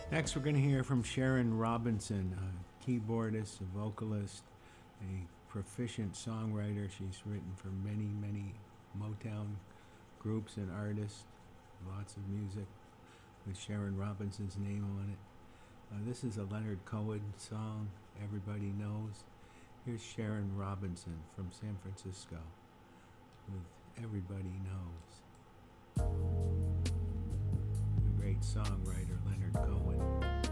Next, we're going to hear from Sharon Robinson, a keyboardist, a vocalist, a proficient songwriter. She's written for many, many Motown groups and artists, lots of music with Sharon Robinson's name on it. This is a Leonard Cohen song everybody knows. Here's Sharon Robinson from San Francisco with Everybody Knows. The great songwriter Leonard Cohen.